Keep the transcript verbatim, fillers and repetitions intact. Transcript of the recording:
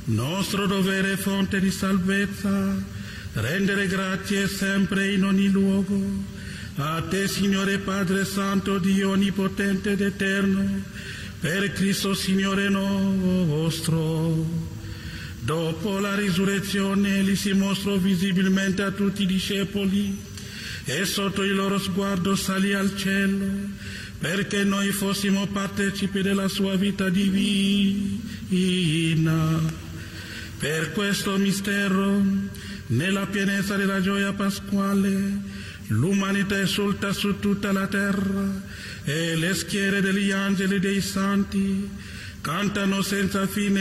nostro dovere e fonte di salvezza, rendere grazie sempre in ogni luogo a te, Signore Padre Santo, Dio onnipotente ed eterno, per Cristo Signore nostro. Dopo la risurrezione egli si mostrò visibilmente a tutti i discepoli e sotto il loro sguardo salì al cielo, perché noi fossimo partecipi della sua vita divina. Per questo mistero, nella pienezza della gioia pasquale, l'umanità esulta su tutta la terra e le schiere degli angeli e dei santi cantano senza fine